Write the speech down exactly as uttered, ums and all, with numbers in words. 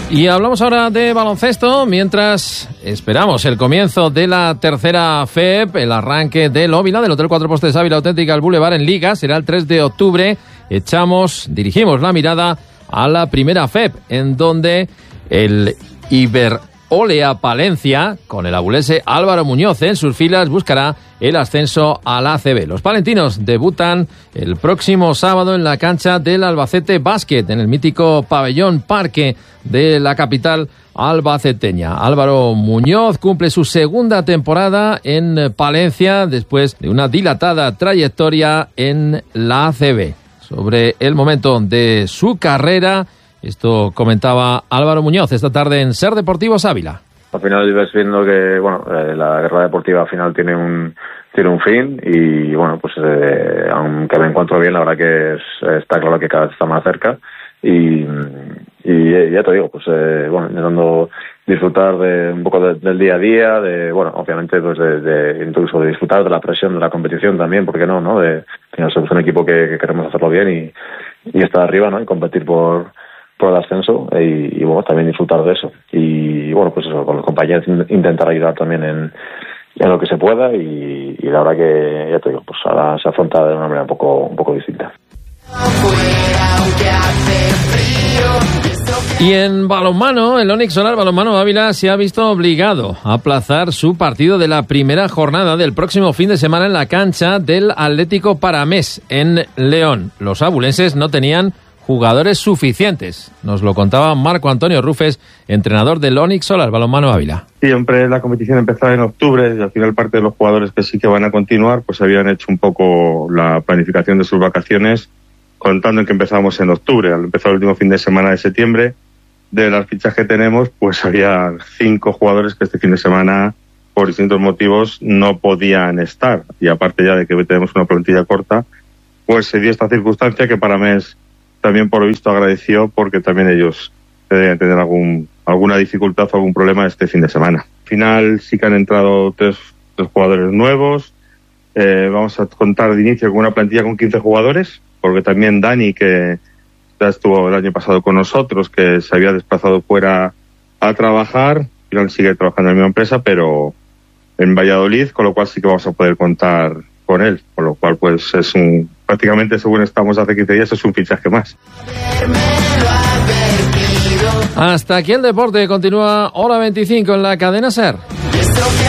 Y hablamos ahora de baloncesto, mientras esperamos el comienzo de la tercera F E P, el arranque del Óvila, del Hotel Cuatro Postes Ávila Auténtica al Boulevard en Liga, será el tres de octubre. Echamos, dirigimos la mirada a la primera F E P, en donde el Iberolea Palencia, con el abulense Álvaro Muñoz en sus filas, buscará el ascenso a la A C B. Los palentinos debutan el próximo sábado en la cancha del Albacete Basket, en el mítico pabellón Parque de la capital albaceteña. Álvaro Muñoz cumple su segunda temporada en Palencia después de una dilatada trayectoria en la A C B. Sobre el momento de su carrera, esto comentaba Álvaro Muñoz esta tarde en Ser Deportivos Ávila. Al final ves viendo que bueno eh, la guerra deportiva al final tiene un tiene un fin y bueno pues eh, aunque me encuentro bien, la verdad que es, está claro que cada vez está más cerca y, y ya te digo pues eh, bueno intentando disfrutar de un poco de, del día a día, de bueno obviamente pues de, de incluso de disfrutar de la presión de la competición también, ¿por qué no? no de que somos un equipo que, que queremos hacerlo bien y, y estar arriba, ¿no? Y competir por por el ascenso y, y bueno también disfrutar de eso y bueno pues eso, con los compañeros intentar ayudar también en, en lo que se pueda y, y la verdad que ya te digo pues ahora se afronta de una manera un poco un poco distinta. Y en balonmano, el Onix Solar Balonmano Ávila se ha visto obligado a aplazar su partido de la primera jornada del próximo fin de semana en la cancha del Atlético Paramés en León. Los abulenses no tenían jugadores suficientes. Nos lo contaba Marco Antonio Rufes, entrenador del Onix Solar Balonmano Ávila. Siempre la competición empezaba en octubre y al final parte de los jugadores que sí que van a continuar pues habían hecho un poco la planificación de sus vacaciones contando en que empezábamos en octubre. Al empezar el último fin de semana de septiembre, de las fichas que tenemos, pues había cinco jugadores que este fin de semana por distintos motivos no podían estar y aparte ya de que tenemos una plantilla corta, pues se dio esta circunstancia que para mí es también por lo visto agradeció porque también ellos deben tener algún alguna dificultad o algún problema este fin de semana. Al final sí que han entrado tres, tres jugadores nuevos. Eh, vamos a contar de inicio con una plantilla con quince jugadores, porque también Dani, que ya estuvo el año pasado con nosotros, que se había desplazado fuera a trabajar, al final sigue trabajando en la misma empresa, pero en Valladolid, con lo cual sí que vamos a poder contar con él, con lo cual pues es un prácticamente según estamos hace quince días es un fichaje más. Hasta aquí el deporte, continúa hora veinticinco en la cadena SER.